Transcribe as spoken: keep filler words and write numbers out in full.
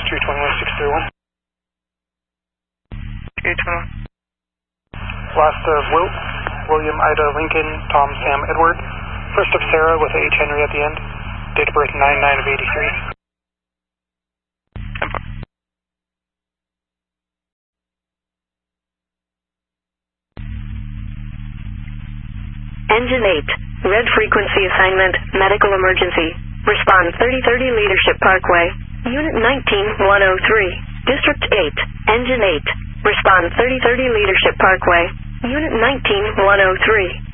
three twenty-one, six three one. three twenty-one. Last of Will, William, Ida, Lincoln, Tom, Sam, Edward. First of Sarah with a H. Henry at the end. Date of birth nine nine of eighty-three. Engine eight, red frequency assignment, medical emergency. Respond thirty thirty Leadership Parkway, Unit nineteen one oh three, District eight, Engine eight. Respond thirty thirty Leadership Parkway, Unit nineteen one oh three.